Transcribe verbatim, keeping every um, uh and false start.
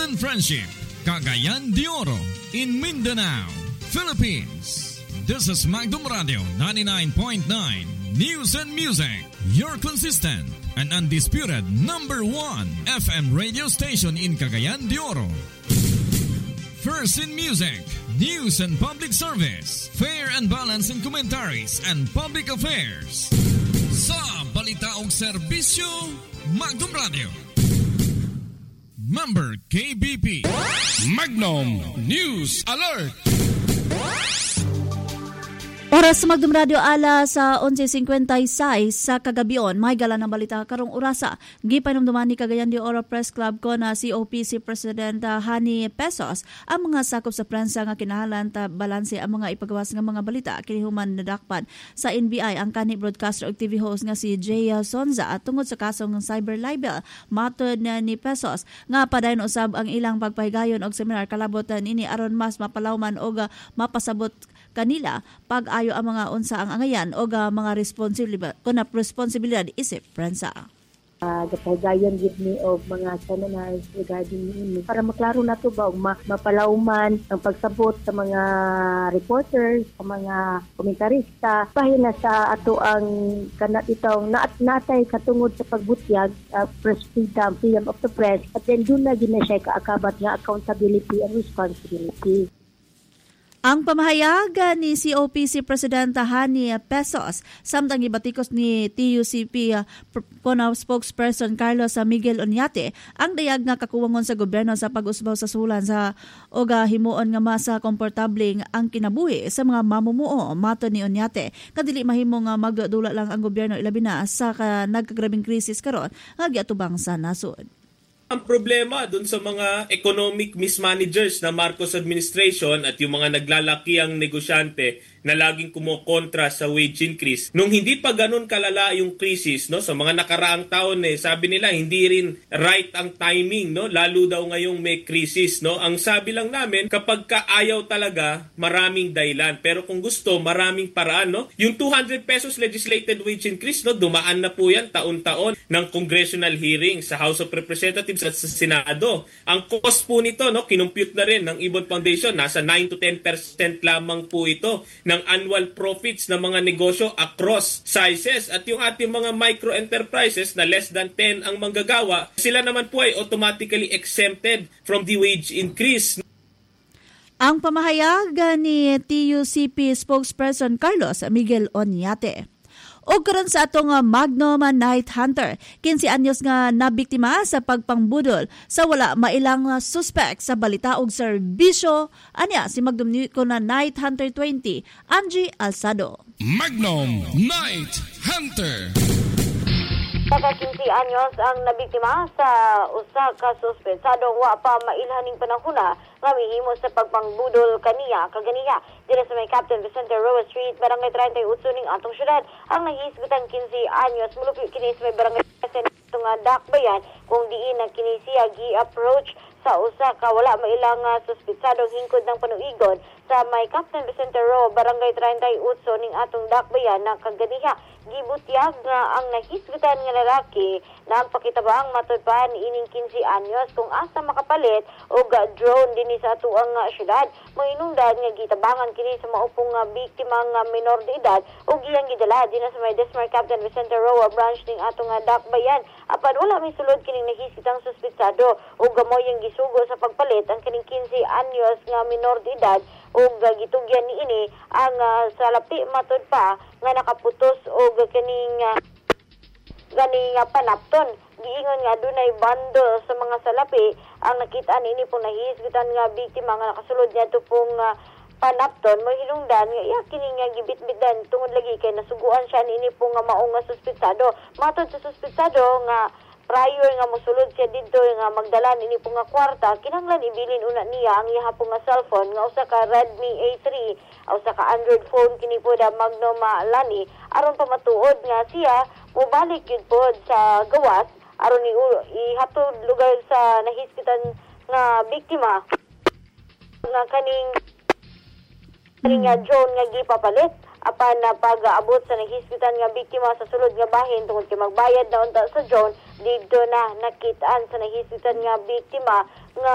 and Friendship, Cagayan de Oro, in Mindanao, Philippines. This is Magdum Radio ninety-nine point nine, News and Music, your consistent and undisputed number one F M radio station in Cagayan de Oro. First in music, news and public service, fair and balanced in commentaries and public affairs. Sa balita o serbisyo, Magdum Radio. Member K B P. Magnum News Alert. Oras sa Magdum Radio ala sa eleven fifty-six sa kagabion. May gala ng balita karong orasa. Gipainumduman ni Cagayan de Oro Press Club ko na C O P C President uh, Hani Pesos ang mga sakop sa prensa nga kinahanglan ta balanse ang mga ipagawas nga mga balita kini human nadakpan sa N B I ang kanhi broadcaster ug T V host nga si Jay Sonza at tungod sa kaso ng cyber libel. Matod na ni Pesos nga padayon usab ang ilang pagpahigayon og seminar kalabotan ini aron mas mapalawman og uh, mapasabot kanila pag-ayo ang mga unsa ang angayan o uh, mga responsibilidad kuna responsibilidad isip prensa. Uh, Gapagayon gid ni og mga seminars regarding ini para maklaro nato ba og ma- mapalawman ang pagsabot sa mga reporters, sa mga komentarista pahina sa ato ang kanat itong naat natay katungod sa pagbutyag uh, press freedom, freedom of the press at then doon na gina siya kaakabat nga accountability and responsibility. Ang pamahayagan ni C O P C President Hani Pesos samtang gibatikos ni T U C P uh, Konaw spokesperson Carlos uh, Miguel Oñate ang dayag nga kakuwangon sa gobyerno sa pag-usbaw sa sulan sa oga himuon nga masa komportable ang kinabuhi sa mga mamumuo. Mato ni Oñate kadili mahimo nga magdula lang ang gobyerno ilabi na sa ka, nagkagrabing krisis karon nga giatubang sa nasod. Ang problema dun sa mga economic mismanagers na Marcos administration at yung mga naglalakiang negosyante na laging kumokontra sa wage increase. Nung hindi pa ganun kalala yung crisis, no, sa mga nakaraang taon eh, sabi nila hindi rin right ang timing, no, lalo daw ngayong may crisis, no. Ang sabi lang namin, kapag kaayaw talaga, maraming dahilan. Pero kung gusto, maraming paraan, no. Yung two hundred pesos legislated wage increase, no, dumaan na po yan taon-taon ng congressional hearing sa House of Representatives at sa Senado. Ang cost po nito, no, kinumpute na rin ng Ibon Foundation, nasa nine to ten percent lamang po ito ng annual profits ng mga negosyo across sizes. At yung ating mga micro-enterprises na less than ten ang manggagawa, sila naman po ay automatically exempted from the wage increase. Ang pamahayagan ni T U C P spokesperson Carlos Miguel Oñate. O karon sa atong Magnum Night Hunter, fifteen anyos nga nabiktima sa pagpangbudol sa wala mailang suspect sa balita og serbisyo. Anya si Magnum ko na Night Hunter twenty, Angie Alsado. Magnum Night Hunter. Saka fifteen anyos ang nabiktima sa usa ka suspensadong wa pa mailhaning panahona nga mihimo sa pagpangbudol kaniya kaganiya dira sa may Captain Vicente Roa Street, Barangay thirty-eight ning atong syudad. Ang nahisgutan fifteen anyos mulupyo kini sa may Barangay itong uh, dakbayan kung diin na kini siya gi-approach sa usa ka wala mailang uh, suspetsadong hingkod ng panuigon sa may Captain Vicente Roa, Barangay thirty-eight ning atong dakbayan na kaganiya. Gibutyag nga ang nahisgutan nga lalaki na ang pakitabang matod pa ni ining fifteen anyos kung asa makapalit og uh, drone dinhi sa atuang uh, syudad. Moinungdan nga gitabangan kini sa maupong uh, biktima nga minor de edad ug iyang gidala dinhi sa may Desmar Captain Vicente Roa branch ning atong uh, dakbayan. Apan wala may sulod kining nahisgutang suspetsado ug gamoy ang gisugo sa pagpalit ang kining fifteen anyos nga minor de edad ug uh, gitugyan niini ang uh, salapi matod pa nga nakaputos og kining uh, ganing uh, panapton. Giingon nga dunay bundle sa mga salapi ang nakita niini pong nahisgutan nga biktima nga nakasulod niya pong uh, panapton mo hinungdan nga iya kini nga gibitbitan tungod lagi kay nasuguan siya niini pong nga maong nga suspetsado. Matod sa suspetsado nga prior nga mosulod siya didto nga magdala nini po nga kwarta, kinahanglan ibilin una niya ang iya po nga cellphone nga usa ka Redmi A three usa ka Android phone kini po da Magnum Lani aron pa matuod nga siya mobalik yun po sa gawas aron ni ihatod lugar sa nahisgutan nga biktima nga kaning kaning nga drone nga gipapalit apan na pag-aabot sa nahisgutan nga biktima sa sulod nga bahin tungod kay magbayad na unta sa drone didto na nakitaan sa nahisgutan nga biktima nga